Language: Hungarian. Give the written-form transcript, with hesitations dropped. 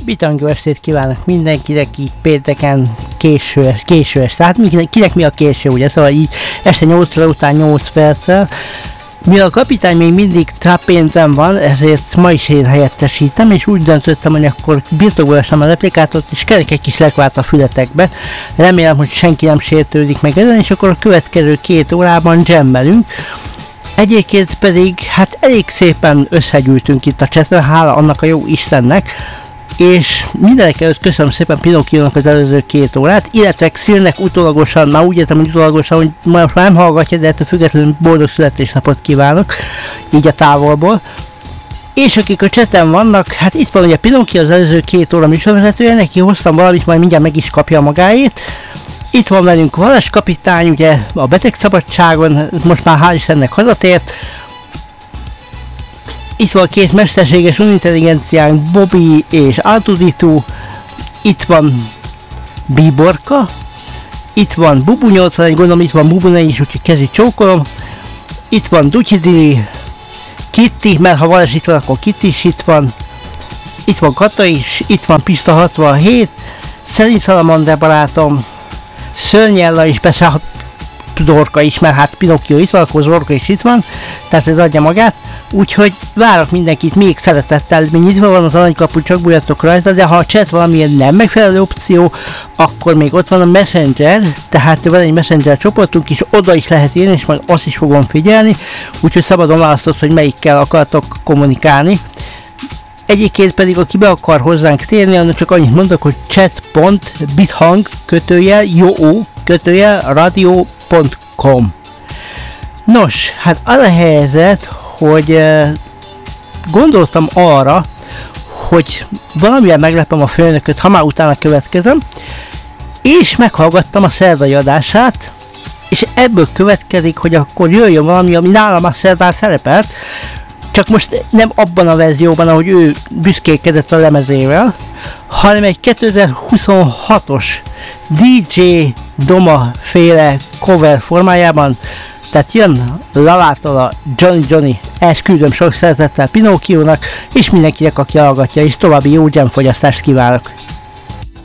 Kapitányó estét kívánok mindenkinek, így pénteken késő este. Hát kinek mi a késő, ugye? Szóval így este 8 óra után 8 perccel. Mivel a kapitány még mindig pénzem van, ezért ma is én helyettesítem, és úgy döntöttem, hogy akkor birtokba veszem a replikátort, és kerek egy kis lekvárt a fületekbe. Remélem, hogy senki nem sértődik meg ezen, és akkor a következő 2 órában jammelünk. Egyébként pedig hát elég szépen összegyűltünk itt a chaten, hála annak a jó Istennek, és mindenek előtt köszönöm szépen Pinocchio-nak az előző 2 órát, illetve Xilnek utólagosan, már úgy értem, hogy utólagosan, hogy most már nem hallgatja, de ettől függetlenül boldog születésnapot kívánok, így a távolból. És akik a chaten vannak, hát itt van ugye Pinocchio az előző 2 óra műsorvezetője, neki hoztam valamit, majd mindjárt meg is kapja magáét. Itt van velünk Valas kapitány, ugye a betegszabadságon, most már hál' Istennek hazatért. Itt van 2 mesterséges unintelligenciánk, Bobby és Artuditu. Itt van Bíborka. Itt van Bubu 81, gondolom itt van Bubu is, úgyhogy kezi csókolom. Itt van Ducsidili, Kitty, mert ha Valas itt van, akkor Kitty is itt van. Itt van Kata is, itt van Pista 67, Szeli Salamander barátom, Szörnyella is, persze Zorka is, mert hát Pinocchio itt van, akkor Zorka is itt van, tehát ez adja magát. Úgyhogy várok mindenkit még szeretettel, még nyitva van az aranykapu, csak bújjatok rajta, de ha a chat valamilyen nem megfelelő opció, akkor még ott van a Messenger, tehát van egy Messenger csoportunk is, oda is lehet írni, és majd azt is fogom figyelni, úgyhogy szabadon választott, hogy melyikkel akartok kommunikálni. Egyébként pedig, aki be akar hozzánk térni, annak csak annyit mondok, hogy chat.bithang_radio.com. Nos, hát az a helyzet, hogy gondoltam arra, hogy valamivel meglepem a főnököt, ha már utána következem, és meghallgattam a szerdai adását, és ebből következik, hogy akkor jöjjön valami, ami nálam a szerdán szerepelt, csak most nem abban a verzióban, ahogy ő büszkélkedett a lemezével, hanem egy 2026-os DJ Doma féle cover formájában. Tehát jön Lalától a Johnny, ezt küldöm sok szeretettel Pinocchio-nak, és mindenkinek, aki hallgatja, és további jó jamfogyasztást kívánok!